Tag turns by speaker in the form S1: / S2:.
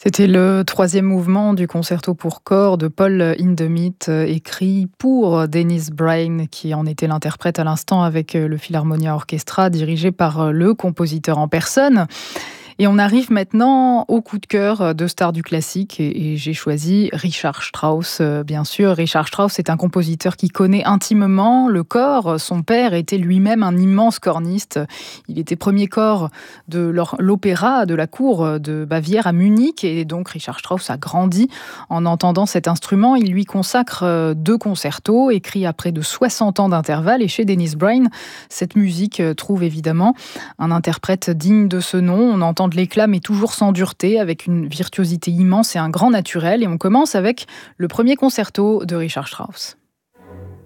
S1: C'était le troisième mouvement du concerto pour corps de Paul Hindemith, écrit pour Dennis Brain, qui en était l'interprète à l'instant avec le Philharmonia Orchestra, dirigé par le compositeur en personne. Et on arrive maintenant au coup de cœur de stars du classique et j'ai choisi Richard Strauss, bien sûr. Richard Strauss est un compositeur qui connaît intimement le corps. Son père était lui-même un immense corniste. Il était premier cor de l'opéra de la cour de Bavière à Munich et donc Richard Strauss a grandi en entendant cet instrument. Il lui consacre 2 concertos écrits à près de 60 ans d'intervalle et chez Dennis Brain, cette musique trouve évidemment un interprète digne de ce nom. On entend de l'éclat mais toujours sans dureté, avec une virtuosité immense et un grand naturel. Et on commence avec le premier concerto de Richard Strauss.